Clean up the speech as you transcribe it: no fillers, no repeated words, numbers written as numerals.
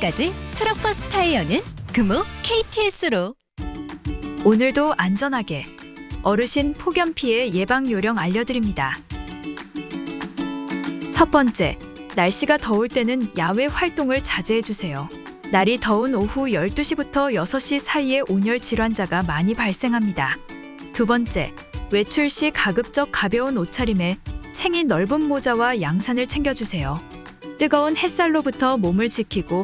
지금까지 트럭버스 타이어는 금호 KTS로. 오늘도 안전하게 어르신 폭염 피해 예방 요령 알려드립니다. 첫 번째, 날씨가 더울 때는 야외 활동을 자제해 주세요. 날이 더운 오후 12시부터 6시 사이에 온열 질환자가 많이 발생합니다. 두 번째, 외출 시 가급적 가벼운 옷차림에 챙이 넓은 모자와 양산을 챙겨주세요. 뜨거운 햇살로부터 몸을 지키고